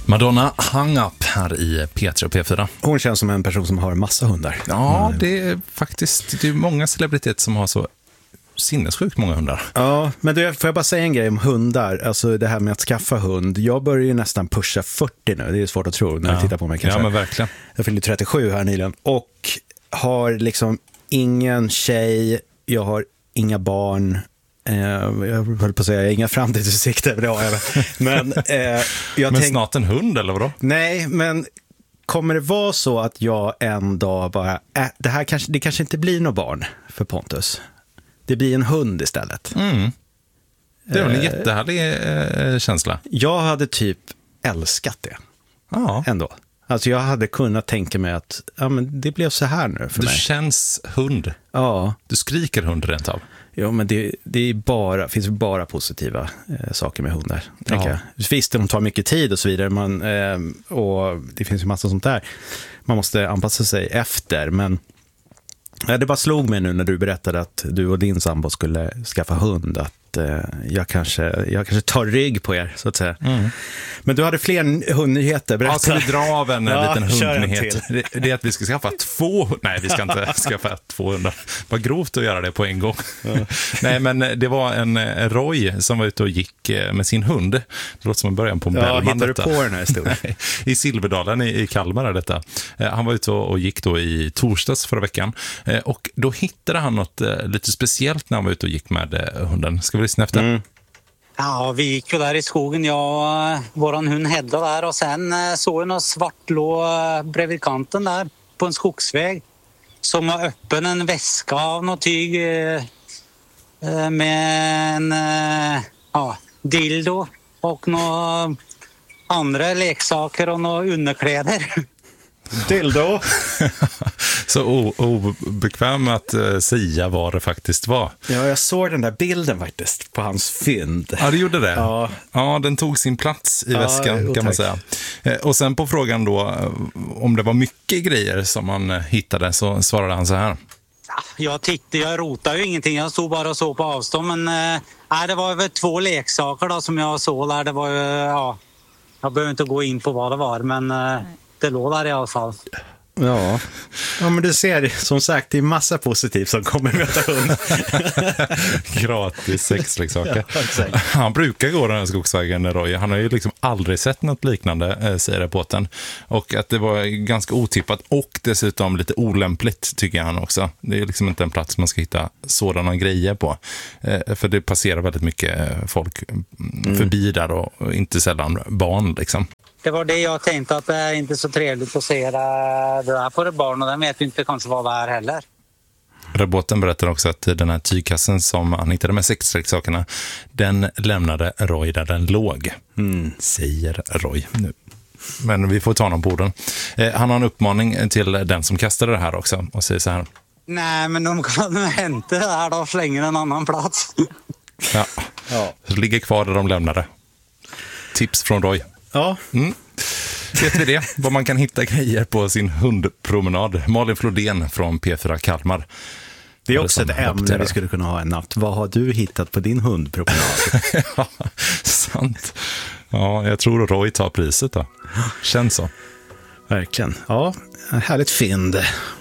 Madonna hang up här i P3 och P4. Hon känns som en person som har massa hundar. Ja, det är faktiskt många celebriteter som har så sinnessjukt många hundar. Ja, men får jag bara säga en grej om hundar? Alltså det här med att skaffa hund. Jag börjar ju nästan pusha 40 nu. Det är svårt att tro när jag tittar på mig kanske. Ja, men verkligen. Jag fyllde 37 här nyligen. Och har liksom ingen tjej. Jag har inga barn. Jag höll på att säga, inga framtidsutsikter. Det har jag. Men, men snart en hund eller vadå? Nej, men kommer det vara så att jag en dag bara... det kanske inte blir något barn för Pontus. Det blir en hund istället. Mm. Det är en jättehärlig känsla. Jag hade typ älskat det. Ja. Ändå. Alltså jag hade kunnat tänka mig att men det blev så här nu för mig. Du känns hund. Ja. Du skriker hund rent av. Ja, men det är finns bara positiva saker med hundar, tänker jag. Visst, de tar mycket tid och så vidare. Och det finns ju massa sånt där. Man måste anpassa sig efter, men det bara slog mig nu när du berättade att du och din sambo skulle skaffa hund, att jag kanske tar rygg på er, så att säga. Mm. Men du hade fler hundnyheter. Berätta. Ja, ska vi dra av en liten hundnyhet? Det är att vi ska skaffa 2... Nej, vi ska inte skaffa 2 hundar. Vad grovt att göra det på en gång. Ja. Nej, men det var en Roy som var ute och gick med sin hund. Det låter som en början på en Bellman. Hittar du på den här historien? Nej, i Silverdalen i Kalmar är detta. Han var ute och gick då i torsdags förra veckan. Och då hittade han något lite speciellt när han var ute och gick med hunden. Ska vi lyssna efter? Mm. Ja, vi gick ju där i skogen, jag och våran hund Hedda där, och sen såg jag något svartlå bredvid kanten där på en skogsväg som var öppen, en väska av något tyg med en dildo och några andra leksaker och några underkläder. Dildo. Så obekväm att säga vad det faktiskt var. Ja, jag såg den där bilden faktiskt på hans fynd. Ja, det gjorde det. Ja, den tog sin plats i väskan, kan man säga. Och sen på frågan då om det var mycket grejer som man hittade, så svarade han så här. Jag rotade ju ingenting. Jag stod bara och såg på avstånd, men det var väl 2 leksaker då som jag såg där. Det var ju, jag behöver inte gå in på vad det var, men det låg där i alla fall. Ja, men du ser, som sagt, det är massa positivt som kommer möta hund. Gratis sexleksaker. Ja, han brukar gå den här skogsvägen, Roy. Han har ju liksom aldrig sett något liknande, säger reportern. Och att det var ganska otippat och dessutom lite olämpligt, tycker han också. Det är liksom inte en plats man ska hitta sådana grejer på. För det passerar väldigt mycket folk förbi där, och inte sällan barn liksom. Det var det jag tänkte, att det är inte så trevligt att se det där på det barn, och den vet inte kanske vad det är heller. Reportern berättar också att den här tygkassen som han hittade med sexleksakerna, den lämnade Roy där den låg. Säger Roy nu. Men vi får ta honom på orden. Han har en uppmaning till den som kastade det här också och säger så här. Nej, men de kan hämta det här då och slänga en annan plats. Ja. Så ligger kvar där de lämnade. Tips från Roy. Ja. Vet vi det? Vad man kan hitta grejer på sin hundpromenad. Malin Flodén från P4 Kalmar. Det är också ett ämne vi skulle kunna ha en natt. Vad har du hittat på din hundpromenad? Ja, sant. Ja, jag tror Roy tar priset då. Känns så. Verkligen. Ja, härligt fynd.